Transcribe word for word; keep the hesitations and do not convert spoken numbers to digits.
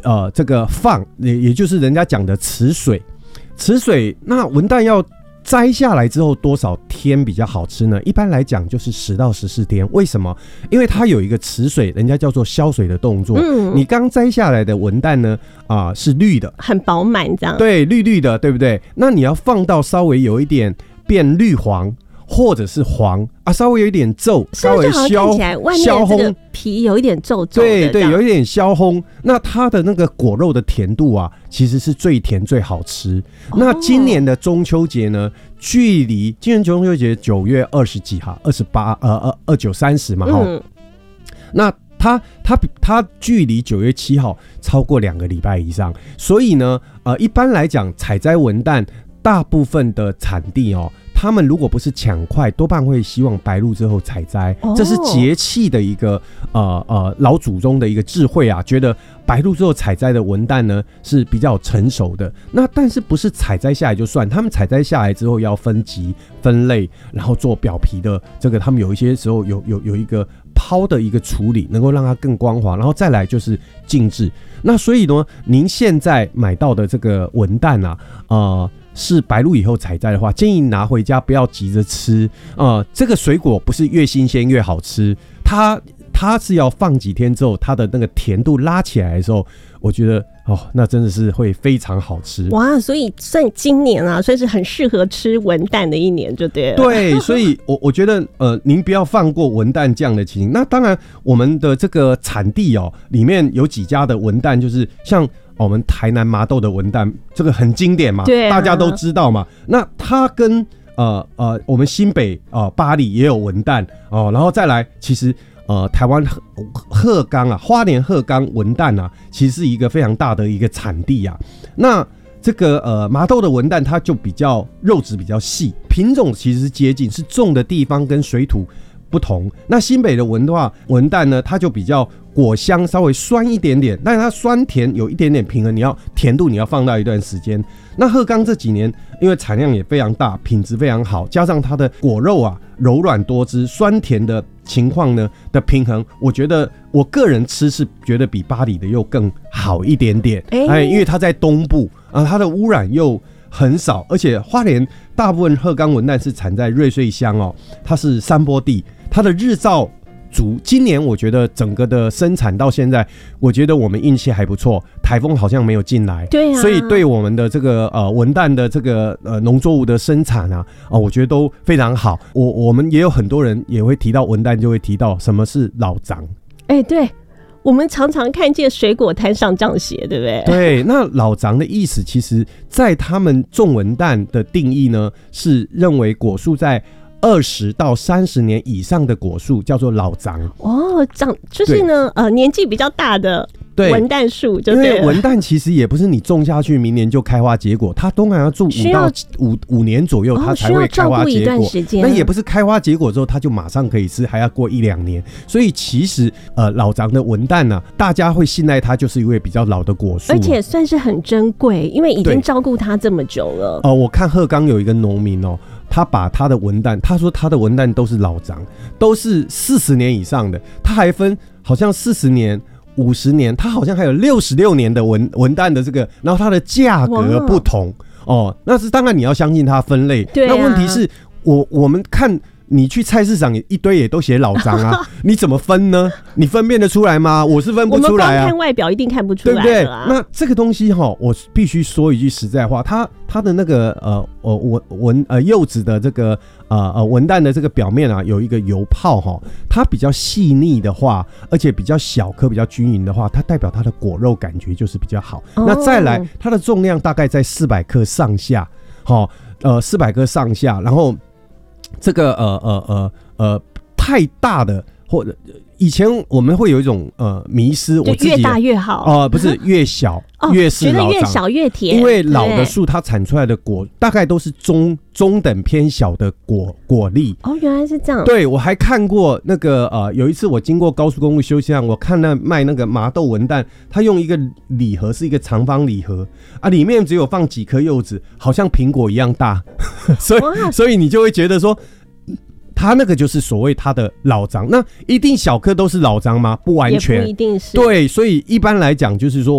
呃这个放，也也就是人家讲的池水，池水那文旦要摘下来之后多少天比较好吃呢？一般来讲就是十到十四天。为什么？因为它有一个池水，人家叫做消水的动作。嗯，你刚摘下来的文旦呢，啊、呃、是绿的， 很饱满这样。 对，绿绿的，对不对？那你要放到稍微有一点变绿黄。或者是黄啊，稍微有一点皱，稍微消看起来外面的这个皮有一点皱皱的， 对对，有一点消烘。那它的那个果肉的甜度啊，其实是最甜最好吃。哦、那今年的中秋节呢，距离今年中秋节九月二十几号，二十八呃二二九三十嘛哈、嗯。那它它它距离九月七号超过两个礼拜以上，所以呢，呃，一般来讲，采摘文旦大部分的产地哦。他们如果不是抢快，多半会希望白露之后采摘，这是节气的一个呃呃老祖宗的一个智慧啊，觉得白露之后采摘的文旦呢是比较成熟的。那但是不是采摘下来就算，他们采摘下来之后要分级分类，然后做表皮的这个，他们有一些时候有有有一个抛的一个处理，能够让它更光滑，然后再来就是静置。那所以呢，您现在买到的这个文旦啊，呃。是白露以后采摘的话，建议拿回家不要急着吃。呃，这个水果不是越新鲜越好吃，它它是要放几天之后，它的那个甜度拉起来的时候，我觉得哦，那真的是会非常好吃。 哇，所以算今年啊，算是很适合吃文旦的一年，就对了。 对，所以我我觉得呃，您不要放过文旦这样的情形。那当然，我们的这个产地哦，里面有几家的文旦，就是像。我们台南麻豆的文旦，这个很经典嘛，对、啊，大家都知道嘛。那它跟呃呃，我们新北呃八里也有文旦哦，然后再来，其实呃台湾鹤冈啊，花莲鹤冈文旦啊，其实是一个非常大的一个产地啊。那这个呃麻豆的文旦，它就比较肉质比较细，品种其实是接近，是种的地方跟水土不同。那新北的文的话，文旦呢，它就比较果香稍微酸一点点，但是它酸甜有一点点平衡，你要甜度你要放到一段时间。那鹤冈这几年因为产量也非常大，品质非常好，加上它的果肉啊柔软多汁，酸甜的情况呢的平衡，我觉得我个人吃是觉得比巴黎的又更好一点点。哎、欸，因为它在东部啊，它的污染又很少，而且花莲大部分鹤冈文旦是产在瑞穗乡哦，它是山坡地，它的日照足。今年我觉得整个的生产到现在，我觉得我们运气还不错，台风好像没有进来， 对啊， 所以对我们的这个呃文旦的这个呃农作物的生产啊，呃、我觉得都非常好。我我们也有很多人也会提到文旦，就会提到什么是老欉。 哎、欸，对。我们常常看见水果摊上这样写，对不对？ 对，那老欉的意思，其实在他们种文旦的定义呢，是认为果树在二十到三十年以上的果树叫做老欉。哦，长就是呢，呃，年纪比较大的文旦树，因为文旦其实也不是你种下去明年就开花结果，它通常要种五到五五年左右，它才会开花结果。那也不是开花结果之后它就马上可以吃，还要过一两年。所以其实呃老欉的文旦呢、啊，大家会信赖它，就是一位比较老的果树、啊， 而且算是很珍贵，因为已经照顾它这么久了。 哦、呃，我看鹤冈有一个农民哦。他把他的文旦，他说他的文旦都是老欉，都是四十年以上的，他还分好像四十年、五十年，他好像还有六十六年的文文旦的这个，然后它的价格不同哦。那是当然你要相信它分类，对啊、那问题是我我们看。你去菜市场一堆也都写老欉啊，你怎么分呢？你分辨得出来吗？我是分不出来啊。 我们光看外表一定看不出来、啊， 对不对？那这个东西哈，我必须说一句实在话，它它的那个呃呃文文呃柚子的这个呃呃文旦的这个表面啊，有一个油泡哈，它比较细腻的话，而且比较小颗、比较均匀的话，它代表它的果肉感觉就是比较好。哦、那再来，它的重量大概在四百克上下，好呃四百克上下，然后。这个呃呃呃呃太大的或者以前我们会有一种呃迷思，我自己越大越好哦、呃，不是越小、哦、越是老欉， 觉得越小越甜， 因为老的树它产出来的果大概都是中中等偏小的果果粒。 哦，原来是这样。 对，我还看过那个呃，有一次我经过高速公路休息站，我看那卖那个麻豆文旦，他用一个礼盒是一个长方礼盒啊，里面只有放几颗柚子，好像苹果一样大，所以所以你就会觉得说。它那个就是所谓它的老欉，那一定小颗都是老欉吗？不完全， 也不一定是。 对，所以一般来讲就是说。